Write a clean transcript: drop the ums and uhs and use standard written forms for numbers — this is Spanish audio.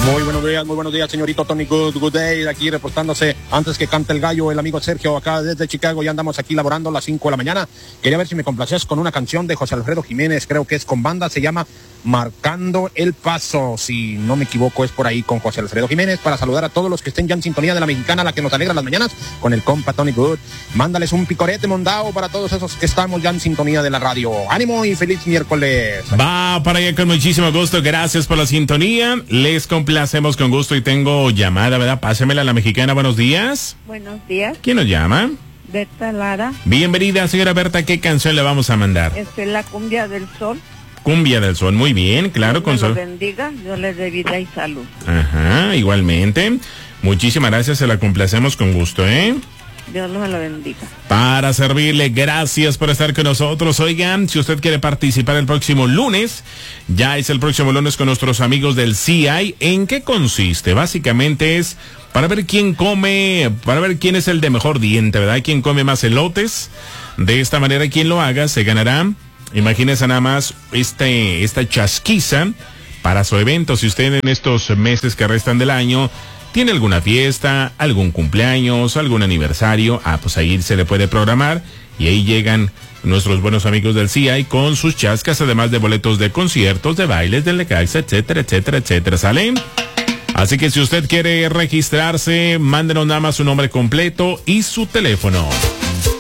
Muy buenos días, señorito Tony Good day, aquí reportándose antes que cante el gallo, el amigo Sergio, acá desde Chicago, ya andamos aquí laborando a las 5 de la mañana. Quería ver si me complacías con una canción de José Alfredo Jiménez, creo que es con banda, se llama Marcando el Paso, si no me equivoco es por ahí con José Alfredo Jiménez, para saludar a todos los que estén ya en sintonía de la mexicana, la que nos alegra las mañanas, con el compa Tony Good. Mándales un picorete mondao para todos esos que estamos ya en sintonía de la radio. ¡Ánimo y feliz miércoles! Va para allá con muchísimo gusto, gracias por la sintonía, les complacemos con gusto y tengo llamada, ¿verdad? Pásemela a la mexicana, buenos días. Buenos días. ¿Quién nos llama? Berta Lara. Bienvenida, señora Berta, ¿qué canción le vamos a mandar? La Cumbia del Sol. Cumbia del Sol, muy bien, claro, con Dios sol. lo bendiga, Dios les dé vida y salud. Ajá, igualmente. Muchísimas gracias, se la complacemos con gusto, ¿eh? Dios me lo bendiga. Para servirle, gracias por estar con nosotros. Oigan, si usted quiere participar el próximo lunes, ya es el próximo lunes con nuestros amigos del CI. ¿En qué consiste? Básicamente es para ver quién come, para ver quién es el de mejor diente, ¿verdad? ¿Quién come más elotes? De esta manera, quien lo haga se ganará. Imagínese nada más esta chasquiza para su evento. Si usted en estos meses que restan del año tiene alguna fiesta, algún cumpleaños, algún aniversario, pues ahí se le puede programar y ahí llegan nuestros buenos amigos del CI con sus chascas, además de boletos de conciertos, de bailes, del Necaxa, etcétera, etcétera, etcétera. ¿Sale? Así que si usted quiere registrarse, mándenos nada más su nombre completo y su teléfono.